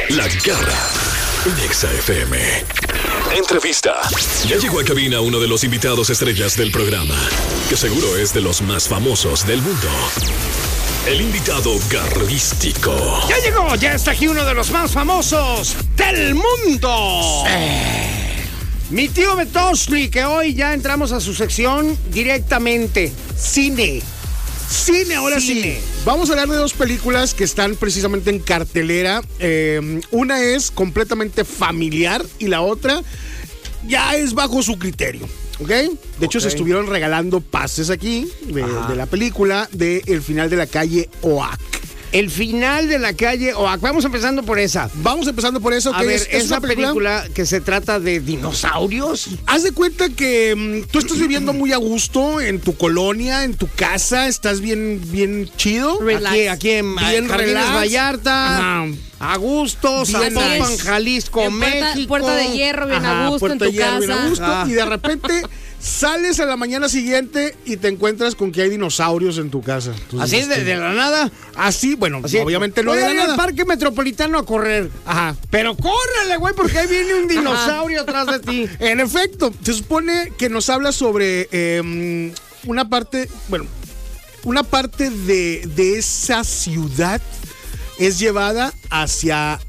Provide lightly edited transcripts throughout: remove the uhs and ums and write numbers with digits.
La Garra en Exa FM. Entrevista. Ya llegó a cabina uno de los invitados estrellas del programa, que seguro es de los más famosos del mundo. El invitado garrístico. Ya está aquí uno de los más famosos del mundo. Mi tío Betosli, que hoy ya entramos a su sección directamente. Cine. Ahora cine. Vamos a hablar de dos películas que están precisamente en cartelera. Una es completamente familiar y la otra ya es bajo su criterio. ¿Ok? De hecho, se estuvieron regalando pases aquí de la película de El final de la calle Oak. El final de la calle Oak. Vamos empezando por esa. A ver, es una película que se trata de dinosaurios. Haz de cuenta que tú estás viviendo muy a gusto en tu colonia, en tu casa, estás bien chido. Aquí en Jardines Vallarta. A gusto, Zapopan, Jalisco, México. Puerta de Hierro, bien a gusto en tu casa. Y de repente sales a la mañana siguiente y te encuentras con que hay dinosaurios en tu casa. Entonces, ¿así de la nada? Así, bueno, obviamente no voy de a ir la nada. al Parque Metropolitano a correr. Ajá. Pero córrele, güey, porque ahí viene un dinosaurio atrás de ti. En efecto, se supone que nos habla sobre una parte de esa ciudad es llevada hacia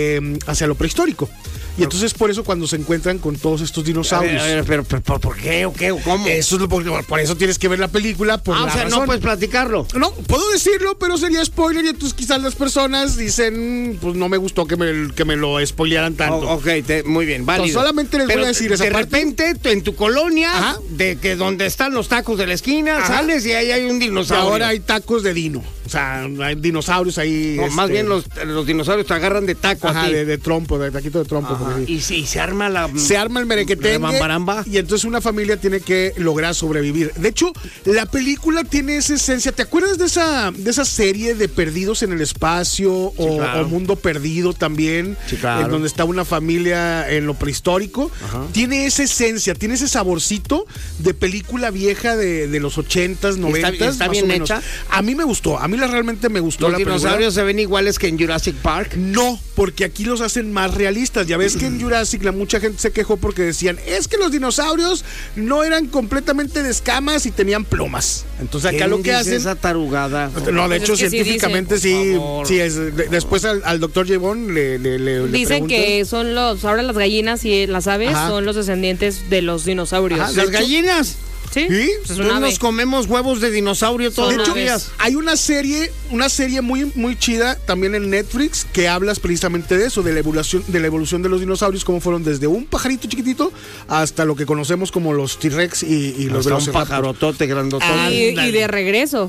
lo prehistórico. Y entonces por eso cuando se encuentran con todos estos dinosaurios. Pero ¿por qué o qué o cómo? Eso es por eso tienes que ver la película. No puedes platicarlo. No, puedo decirlo, pero sería spoiler y entonces quizás las personas dicen, pues no me gustó que me lo spoilearan tanto. Muy bien, válido. Entonces, solamente les voy a decir esa parte. De repente, en tu colonia, de que donde están los tacos de la esquina, sales y ahí hay un dinosaurio. Y ahora hay tacos de dino. O sea, hay dinosaurios ahí. No, más bien los dinosaurios te agarran de taco. De trompo, de taquito de trompo. Y se arma el merequetengue. Y entonces una familia tiene que lograr sobrevivir. De hecho, la película tiene esa esencia. ¿Te acuerdas de esa serie de Perdidos en el Espacio o Mundo Perdido también? Sí, claro. En donde está una familia en lo prehistórico. Tiene esa esencia, tiene ese saborcito de película vieja de los 80s, 90s. ¿Está bien hecha? A mí me gustó. A mí realmente me gustó la película. ¿Los dinosaurios se ven iguales que en Jurassic Park? No, porque aquí los hacen más realistas. Ya ves que en Jurassic mucha gente se quejó porque decían, es que los dinosaurios no eran completamente de escamas y tenían plumas. Entonces acá lo que hacen... esa tarugada? No, de hecho, científicamente sí. Después al doctor Jevon le dicen que son ahora las gallinas y las aves son los descendientes de los dinosaurios. ¿Las gallinas? Sí. Pues nos comemos huevos de dinosaurio todos los días. Hay una serie muy, muy chida también en Netflix que hablas precisamente de eso, de la evolución de los dinosaurios, cómo fueron desde un pajarito chiquitito hasta lo que conocemos como los T-Rex y los velociraptors. Un pajarotote grandotote. Y de regreso.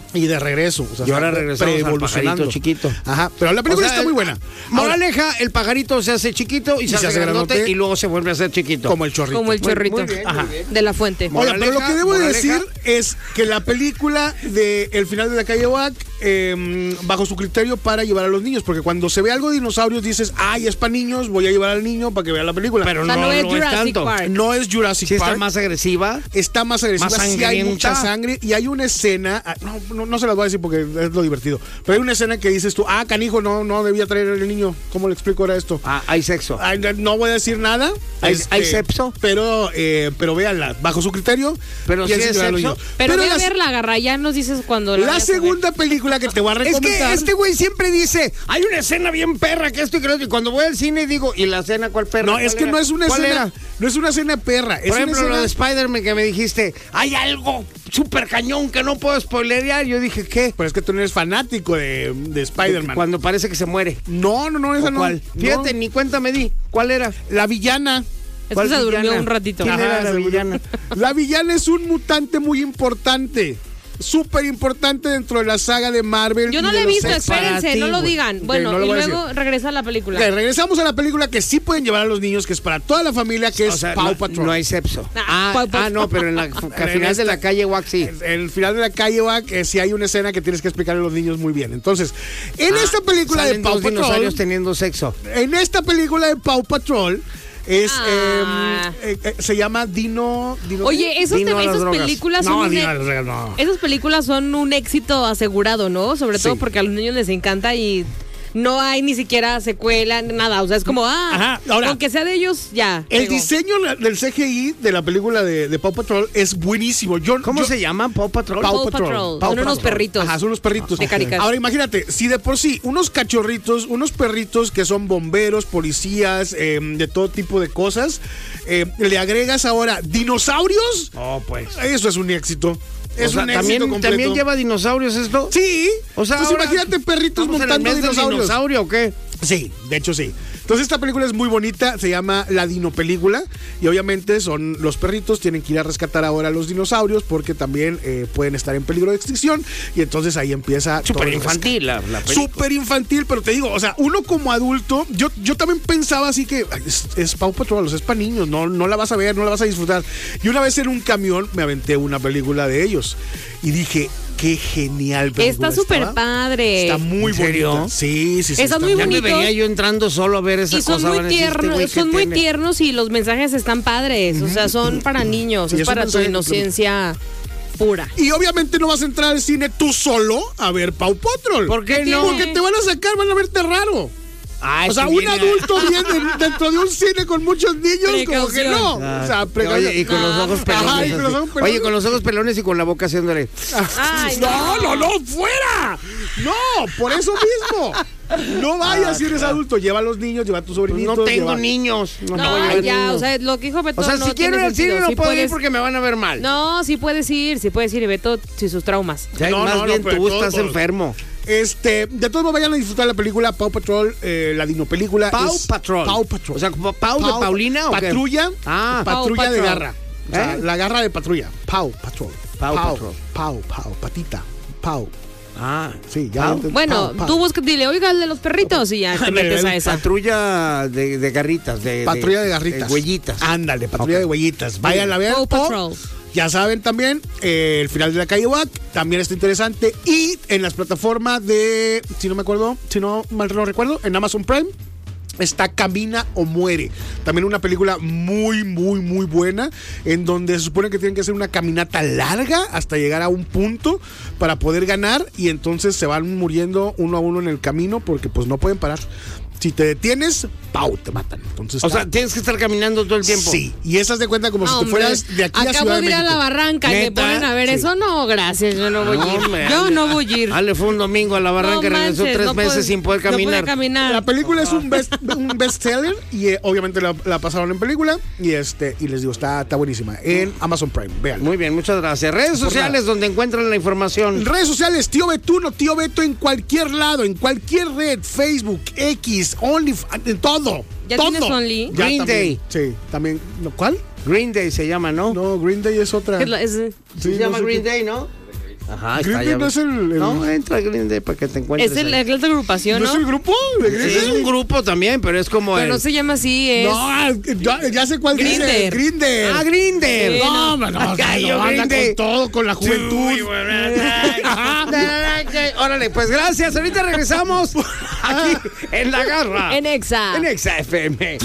O sea, y ahora regresamos al pajarito chiquito. Pero la película está muy buena. Moraleja, el pajarito se hace chiquito y se hace grandote y luego se vuelve a hacer chiquito. Como el chorrito. Muy bien. De la fuente. Oye, pero lo que debo decir es que la película de El final de la calle Oak, bajo su criterio para llevar a los niños, porque cuando se ve algo de dinosaurios dices, ay, es para niños, voy a llevar al niño para que vea la película. Pero no es tanto. Park. No es Jurassic Park. Está más agresiva. Sí hay mucha sangre y hay una escena, no se las voy a decir porque es lo divertido, pero hay una escena que dices tú, canijo, no debía traer al niño. ¿Cómo le explico ahora esto? Hay sexo. No voy a decir nada. ¿Hay sexo? Pero véanla, bajo su criterio. Pero sí es sexo. Pero ve a verla, Garra, ya nos dices cuando la segunda película que te voy a recomendar. Es que este güey siempre dice, hay una escena bien perra que esto y que lo otro. Y cuando voy al cine digo, ¿y la escena cuál perra? No, es que no es una escena. No es una escena perra. Por ejemplo, lo de Spider-Man que me dijiste, hay algo súper cañón que no puedo spoilerear. Yo dije, ¿qué? Pero es que tú no eres fanático de Spider-Man. Cuando parece que se muere. No, esa no. ¿Cuál? Fíjate, ni cuenta me di. ¿Cuál era? La villana. Es que se durmió un ratito. ¿Quién era la villana? La villana es un mutante muy importante. Súper importante dentro de la saga de Marvel. Yo no la he visto, espérense, no lo digan. Bueno, y luego regresa a la película. Regresamos a la película que sí pueden llevar a los niños, que es para toda la familia, que es Paw Patrol. No hay sexo. No, pero al final de la calle Oak sí. En el final de la calle Oak sí hay una escena que tienes que explicarle a los niños muy bien. Entonces, en esta película de Paw Patrol, dinosaurios teniendo sexo. En esta película de Paw Patrol se llama Dino. Oye, esas películas son esas películas son un éxito asegurado, ¿no? Sobre todo porque a los niños les encanta y no hay ni siquiera secuela, nada. O sea, es como, Ajá, ahora, aunque sea de ellos, ya. El diseño del CGI de la película de Paw Patrol es buenísimo. ¿Cómo se llama? ¿Paw Patrol? Paw Patrol. Son unos perritos. Ajá, son unos perritos. De caricaturas. Ahora imagínate, si de por sí, unos cachorritos, unos perritos que son bomberos, policías, de todo tipo de cosas, le agregas ahora dinosaurios. Oh, pues. Eso es un éxito. Es un éxito completo. ¿También lleva dinosaurios esto? Sí. O sea, entonces imagínate perritos montando dinosaurios. ¿Dinosaurio o qué? Sí, de hecho sí. Entonces esta película es muy bonita, se llama La Dino Película y obviamente son los perritos, tienen que ir a rescatar ahora a los dinosaurios porque también pueden estar en peligro de extinción y entonces ahí empieza... Súper infantil la película. Súper infantil, pero te digo, o sea, uno como adulto, yo también pensaba así que es Paw Patrol, es para niños, no la vas a ver, no la vas a disfrutar. Y una vez en un camión me aventé una película de ellos y dije... Qué genial película. Está súper padre. Está muy bonita. Sí. Está muy bonito. Ya me veía yo entrando solo a ver esa cosa. Y son muy tiernos y los mensajes están padres. O sea, son para niños, es para tu inocencia pura. Y obviamente no vas a entrar al cine tú solo a ver Paw Patrol. ¿Por qué no? Porque te van a sacar, van a verte raro. O sea, un adulto viene dentro de un cine con muchos niños, como que no. O sea, oye, y con los ojos pelones. Ajá, y con los ojos pelones. Oye, con los ojos pelones y con la boca haciéndole. Ay, no, fuera. No, por eso mismo. No vayas si eres adulto, lleva a los niños, lleva a tus sobrinitos. No tengo niños. No, ya, o sea, lo que dijo Beto. O sea, si quiero ir al cine no puedo ir porque me van a ver mal. No, sí puedes ir, y Beto, sin sus traumas. Más bien tú estás enfermo. De todos modos vayan a disfrutar la película Paw Patrol, la Dino Película. Paw Patrol. O sea, ¿Pau de Paulina o qué? Patrulla. Patrulla de garra. O sea, ¿Eh? la garra de patrulla. Paw Patrol. Paw, patita. Paw. Sí, ya. Bueno, tú buscas, dile, oiga, el de los perritos y ya te metes a esa. Patrulla de garritas. Patrulla de garritas. De huellitas. Ándale, patrulla de huellitas. Vayan a ver. Paw Patrol. Ya saben también, el final de la calle Wack también está interesante. Y en las plataformas de, si no mal no recuerdo, en Amazon Prime está Camina o Muere. También una película muy, muy, muy buena, en donde se supone que tienen que hacer una caminata larga hasta llegar a un punto para poder ganar. Y entonces se van muriendo uno a uno en el camino porque pues no pueden parar. Si te detienes, ¡pau! Te matan. Entonces, o sea, tienes que estar caminando todo el tiempo. Sí, y esas de cuenta como si te fueras de aquí a Ciudad de México. Acabo de ir a la barranca y me ponen a ver eso. No, gracias, yo no voy a ir. Yo no voy a ir. Ale fue un domingo a la barranca y regresó 3 meses sin poder caminar. No puede caminar. La película es un bestseller y obviamente la pasaron en película y les digo, está buenísima en Amazon Prime. Vean. Muy bien, muchas gracias. Redes sociales donde encuentran la información. Redes sociales, Tío Betuno, Tío Beto en cualquier lado, en cualquier red, Facebook, X, Only, en todo. ¿Ya todo. tienes Only? Green Day. Sí, también. ¿Cuál? Green Day se llama, ¿no? No, Green Day es otra. Se llama Green Day, ¿no? Ajá, Green Day no es el... No, entra Green Day para que te encuentres. Es la agrupación, ¿no? ¿No es el grupo? Sí, es un grupo también, pero es como pero no se llama así, es... No, ya sé cuál dice. Grinder. Grinder. Sí, no, con todo, con la juventud. Órale, pues gracias. Ahorita regresamos aquí en La Garra. En Exa. En Exa FM.